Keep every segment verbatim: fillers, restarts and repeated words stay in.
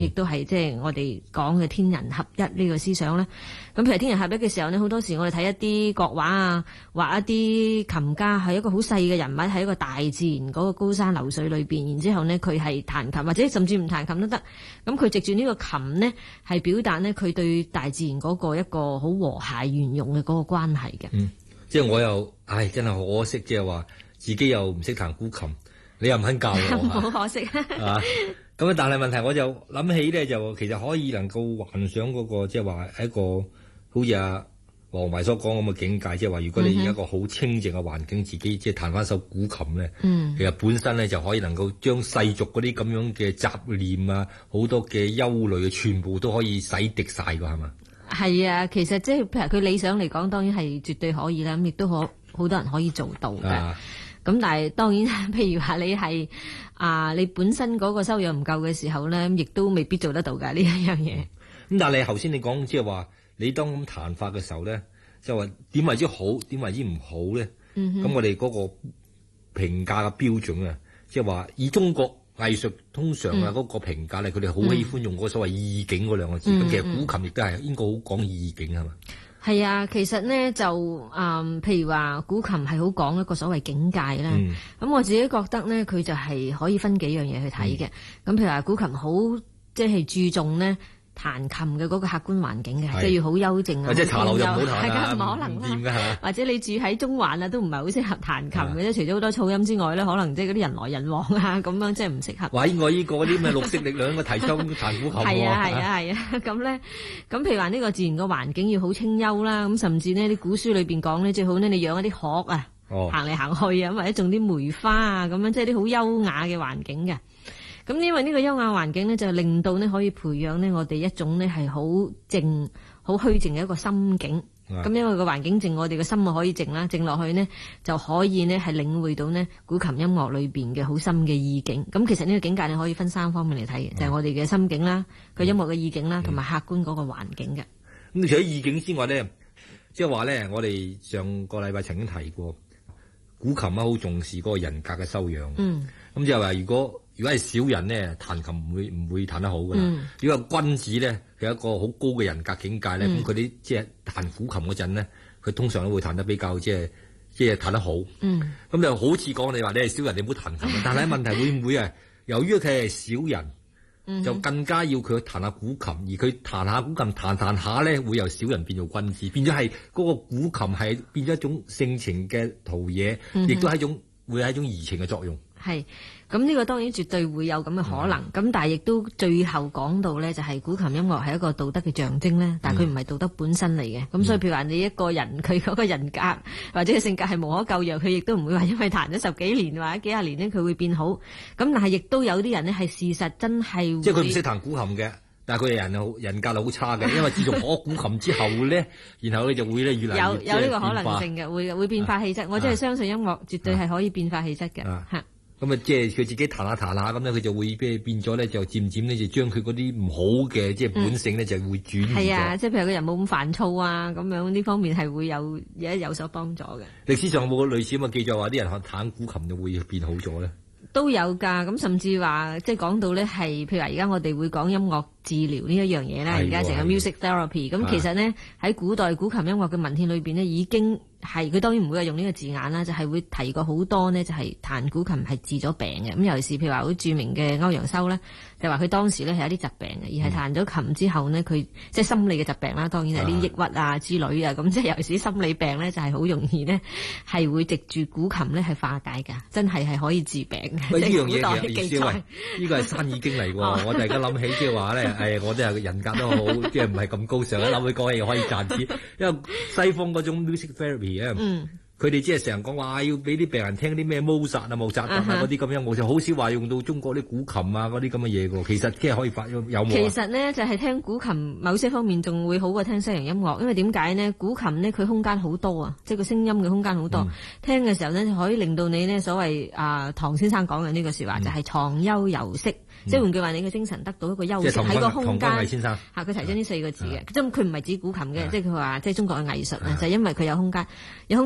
亦都係即係我哋講嘅天人合一呢個思想咧。咁譬如天人合一嘅時候呢，好多時我哋睇一啲國畫啊，畫一啲琴家係一個好細嘅人物，喺一個大自然嗰個高山流水裏邊，然之後呢佢係彈琴或者甚至唔彈琴都得。咁佢藉住呢個琴呢，係表達呢佢對大自然嗰個一個好和諧圓融嘅嗰個關係嘅。 嗯，即係我又唉，真係可惜，即係話自己又唔識彈古琴，你又唔肯教我， 好可惜啊！咁但係問題我就諗起咧，就其實可以能夠幻想嗰、那個即係話一個好似阿黃維所講咁嘅境界，即係話如果你一個好清靜嘅環境，自己即係彈翻首古琴咧，嗯、其實本身咧就可以能夠將世俗嗰啲咁樣嘅雜念啊，好多嘅憂慮啊，全部都可以洗滌晒㗎，係嘛？係啊，其實即係譬如佢理想嚟講，當然係絕對可以啦。咁亦都可好多人可以做到嘅。啊咁但係當然，譬如話你係啊，你本身嗰個收入唔夠嘅時候咧，亦都未必做得到㗎呢一樣嘢。咁但係你頭先你講即係話，你當咁彈法嘅時候咧，就話點為之好，點為之唔好咧？咁、嗯、我哋嗰個評價嘅標準啊，即係話以中國藝術通常啊嗰個評價咧，佢哋好喜歡用嗰所謂意境嗰兩個字。咁、嗯、其實古琴亦都係應該好講意境係嘛？ 係啊，其實呢，就誒、嗯，譬如話古琴係好講一個所謂境界啦。咁、嗯、我自己覺得呢，佢就係可以分幾樣嘢去睇嘅。咁、嗯、譬如話古琴好即係注重呢彈琴嘅嗰個客觀環境嘅，即係要好幽靜啊。或者茶樓就唔好彈啦，唔可能啦。或者你住喺中環啊，都唔係好適合彈琴嘅。即除咗好多噪音之外咧，可能即係嗰啲人來人往啊，咁樣即係唔適合。喂，我呢個嗰啲咩綠色力量嘅提倡彈古琴喎。係啊係啊係啊，咁咧，咁譬如話呢個自然個環境要好清幽啦，咁甚至呢啲古書裏邊講呢，最好呢你養一啲鶴啊，行嚟行去啊，或者種啲梅花啊，咁樣即係啲好優雅嘅環境嘅。咁因為呢個優雅環境呢，就令到呢可以培養呢我哋一種呢係好靜、好虛靜嘅一個心境。咁、嗯、因為個環境靜，我哋嘅心就可以靜啦，靜落去呢，就可以呢係領會到呢古琴音樂裏邊嘅好深嘅意境。咁其實呢個境界你可以分三方面嚟睇嘅，就係、是、我哋嘅心境啦、個、嗯、音樂嘅意境啦，同埋客觀嗰個環境嘅。咁、嗯、除咗意境之外呢，即係話呢，我哋上個禮拜曾經提過，古琴啊好重視嗰個人格嘅修養。嗯。咁就係話如果如果係小人咧，彈琴唔會唔會彈得好噶啦、嗯。如果君子咧，佢有一個好高嘅人格境界咧，咁佢啲即係彈古琴嗰陣咧，佢通常都會彈得比較即係即係彈得好。嗯，咁就好似講你話你係小人，你唔好彈琴。但係問題會唔會啊？由於佢係小人、嗯，就更加要佢彈下古琴，而佢彈下古琴彈彈下咧，會由小人變做君子，變咗係嗰個古琴係變咗一種性情嘅陶冶，亦、嗯、都係一種會係一種怡情嘅作用。係，咁呢個當然絕對會有咁嘅可能，咁、嗯、但係亦都最後講到咧，就係古琴音樂係一個道德嘅象徵咧，但係佢唔係道德本身嚟嘅，咁、嗯、所以譬如話你一個人佢嗰個人格或者性格係無可救藥，佢亦都唔會話因為彈咗十幾年或者幾廿年呢，佢會變好，咁但係亦都有啲人呢，係事實真係，即係佢唔識彈古琴嘅。但係佢人好人格係好差嘅，因為自從學古琴之後咧，然後咧就會咧越嚟越有有呢個可能性嘅，會會變化氣質、啊。我真係相信音樂絕對係可以變化氣質嘅嚇。咁啊，即係佢自己彈下彈下咁咧，佢就會變變咗咧，就漸漸咧就將佢嗰啲唔好嘅即係本性咧、嗯、就會轉移咗。係啊，即係譬如個人冇咁煩躁啊，咁樣呢方面係會有有有所幫助嘅。歷史上有冇類似咁嘅記載話啲人學彈古琴就會變好咗咧？都有㗎，咁甚至話即係講到咧係，譬如話而家我哋會講音樂治療呢一樣嘢咧，而家成個 music therapy，咁其實呢，喺古代古琴音樂嘅文獻裏邊呢，已經係佢當然唔會係用呢個字眼啦，就係、是、會提過好多呢，就係、是、彈古琴係治咗病嘅。咁尤其是譬如話好著名嘅歐陽修咧，就話佢當時咧係有啲疾病嘅，而係彈咗琴之後呢，佢即係心理嘅疾病啦，當然係啲抑鬱啊之類啊，咁即係尤其是心理病咧，就係好容易呢，係會藉住古琴咧係化解㗎，真係係可以治病嘅。喂，呢樣嘢其實意思喂，呢個係山耳經嚟喎，我就而家諗起即係話咧，誒，我都係人格都好，即係唔係咁高尚，一諗起講嘢可以賺錢，因為西方嗰種 music therapy 咧、嗯，佢哋即係成日講話要俾啲病人聽啲咩莫扎啊、莫扎特啊嗰啲咁樣，我就好少話用到中國啲古琴啊嗰啲咁嘅嘢㗎。其實即係可以發有冇？其實呢，就係、是、聽古琴某些方面仲會好過聽西洋音樂，因為點解呢？古琴呢，佢空間好多啊，即係個聲音嘅空間好多，嗯、聽嘅時候呢，就可以令到你呢所謂啊、呃、唐先生講嘅呢個説話、嗯、就係、是、藏幽遊息。嗯、即係換句話，你嘅精神得到一個休息喺個空間。先生嚇，佢提咗呢四個字嘅，即係佢唔係指古琴嘅，即係佢話即係中國嘅藝術啊，就係、是、因為佢有空間，有空間嘅時候。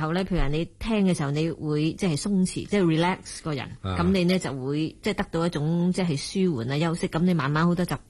候咧，譬如話你聽嘅時候，你會即係鬆弛，即係 relax 個人，咁、啊、你呢就會即係得到一種即係舒緩啊休息，咁你慢慢好多疾病